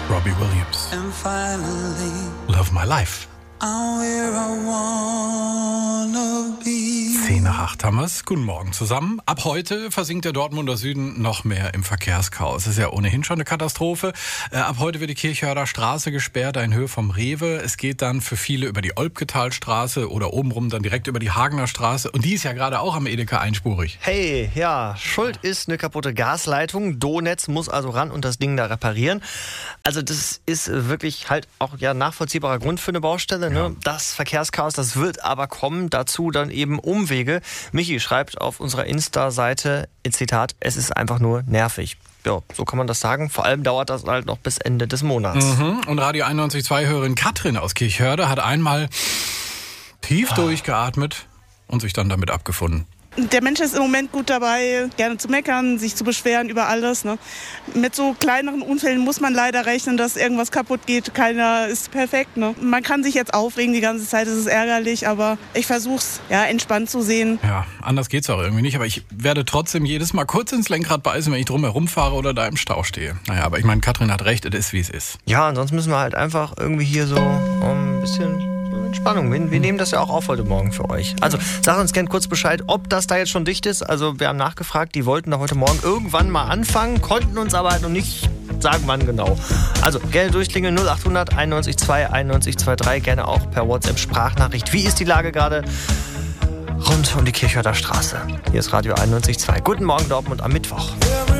Robbie Williams. And finally, Love My Life. I'm where I wanna be. 7:50 haben wir's. Guten Morgen zusammen. Ab heute versinkt der Dortmunder Süden noch mehr im Verkehrschaos. Es ist ja ohnehin schon eine Katastrophe. Ab heute wird die Kirchhörder Straße gesperrt, in Höhe vom Rewe. Es geht dann für viele über die Olpketalstraße oder obenrum dann direkt über die Hagener Straße. Und die ist ja gerade auch am Edeka einspurig. Hey, ja, Schuld ist eine kaputte Gasleitung. Donetz muss also ran und das Ding da reparieren. Also das ist wirklich halt auch ja nachvollziehbarer Grund für eine Baustelle. Ne? Ja. Das Verkehrschaos, das wird aber kommen. Dazu dann eben Umwege. Michi schreibt auf unserer Insta-Seite, Zitat, es ist einfach nur nervig. Ja, so kann man das sagen. Vor allem dauert das halt noch bis Ende des Monats. Und Radio 91.2-Hörerin Katrin aus Kirchhörde hat einmal tief durchgeatmet und sich dann damit abgefunden. Der Mensch ist im Moment gut dabei, gerne zu meckern, sich zu beschweren über alles. Ne? Mit so kleineren Unfällen muss man leider rechnen, dass irgendwas kaputt geht. Keiner ist perfekt. Ne? Man kann sich jetzt aufregen die ganze Zeit, das ist ärgerlich, aber ich versuche es entspannt zu sehen. Ja, anders geht's auch irgendwie nicht, aber ich werde trotzdem jedes Mal kurz ins Lenkrad beißen, wenn ich drum herum fahre oder da im Stau stehe. Naja, aber ich meine, Katrin hat recht, es ist wie es ist. Ja, und sonst müssen wir halt einfach irgendwie hier so ein bisschen Entspannung. Wir nehmen das ja auch auf heute Morgen für euch. Also sagt uns gerne kurz Bescheid, ob das da jetzt schon dicht ist. Also wir haben nachgefragt, die wollten da heute Morgen irgendwann mal anfangen, konnten uns aber halt noch nicht sagen, wann genau. Also gerne durchklingeln 0800 91 2 91 23, gerne auch per WhatsApp-Sprachnachricht. Wie ist die Lage gerade rund um die Kirchhörder Straße? Hier ist Radio 91.2. Guten Morgen Dortmund am Mittwoch.